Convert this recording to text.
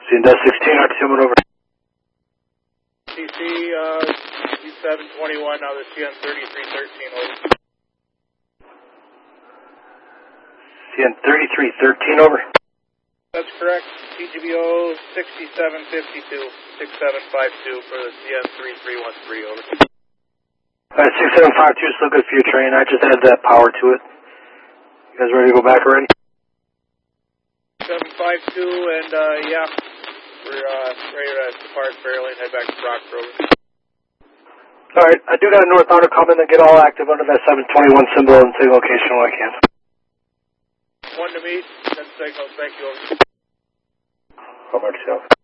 CN 16, RTM over. CC, C721, now the CN 3313 over. CN 3313 over. That's correct. TGBO 6752, 6752 for the CN 3313 over. Alright, 6752 still good for your train. I just added that power to it. You guys ready to go back already? 752, and yeah, we're ready to depart Fairlane and head back to Brock Road. Alright, I do got a north outer coming and get all active under that 721 symbol and say location when I can. One to meet, 10 signals, thank you over. How about yourself?